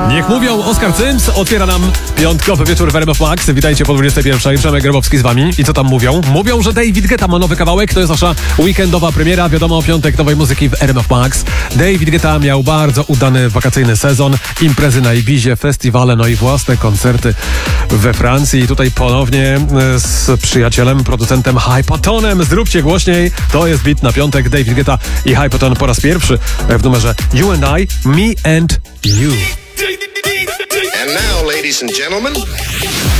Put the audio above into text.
Niech mówią, Oskar Cyms otwiera nam piątkowy wieczór w RMF Max. Witajcie po 21. Przemek Grabowski z wami. I co tam mówią? Mówią, że David Guetta ma nowy kawałek. To jest nasza weekendowa premiera. Wiadomo, piątek nowej muzyki w RMF Max. David Guetta miał bardzo udany wakacyjny sezon. Imprezy na Ibizie, festiwale, no i własne koncerty we Francji. I tutaj ponownie z przyjacielem, producentem Hypatonem. Zróbcie głośniej. To jest beat na piątek. David Guetta i Hypaton po raz pierwszy w numerze You and I, Me and You. And now, ladies and gentlemen...